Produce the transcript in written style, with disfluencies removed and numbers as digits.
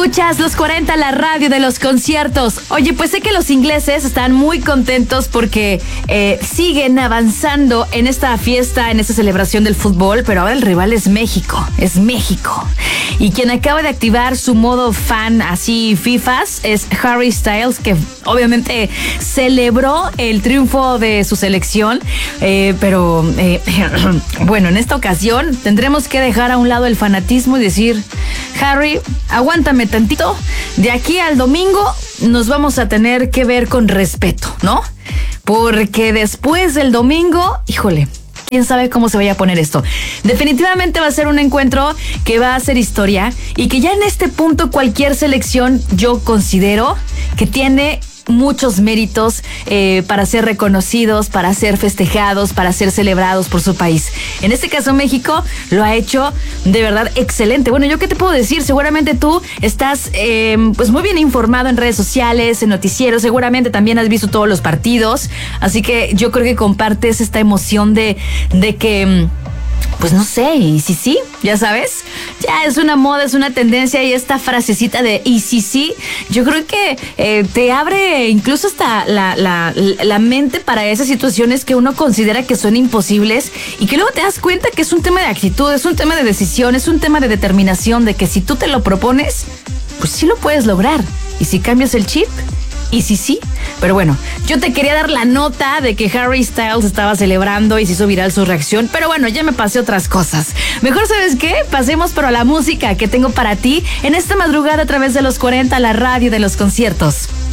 Escuchas los 40, la radio de los conciertos. Oye, pues sé que los ingleses están muy contentos porque siguen avanzando en esta fiesta, en esta celebración del fútbol, pero ahora el rival es México. Es México. Y quien acaba de activar su modo fan así FIFAs es Harry Styles, que obviamente celebró el triunfo de su selección, pero bueno, en esta ocasión tendremos que dejar a un lado el fanatismo y decir: Harry, aguántame tantito, de aquí al domingo nos vamos a tener que ver con respeto, ¿no? Porque después del domingo, híjole, quién sabe cómo se vaya a poner esto. Definitivamente va a ser un encuentro que va a hacer historia y que ya en este punto cualquier selección yo considero que tiene muchos méritos para ser reconocidos, para ser festejados, para ser celebrados por su país. En este caso México lo ha hecho de verdad excelente. Bueno, ¿yo qué te puedo decir? Seguramente tú estás pues muy bien informado en redes sociales, en noticieros, seguramente también has visto todos los partidos, así que yo creo que compartes esta emoción de que pues no sé, y sí, ya sabes, ya es una moda, es una tendencia, y esta frasecita de y sí, yo creo que te abre incluso hasta la mente para esas situaciones que uno considera que son imposibles y que luego te das cuenta que es un tema de actitud, es un tema de decisión, es un tema de determinación, de que si tú te lo propones, pues sí lo puedes lograr. Y si cambias el chip, y sí. Pero bueno, yo te quería dar la nota de que Harry Styles estaba celebrando y se hizo viral su reacción, pero bueno, ya me pasé otras cosas. Mejor, ¿sabes qué? Pasemos pero a la música que tengo para ti en esta madrugada a través de los 40, la radio de los conciertos.